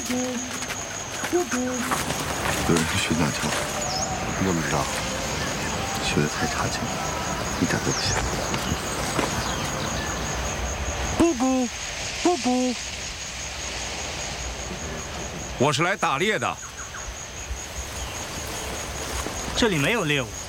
有人是学鸟叫， 你怎么知道？ 学的太差劲了，一点都不像。 布谷，布谷，我是来打猎的。 这里没有猎物。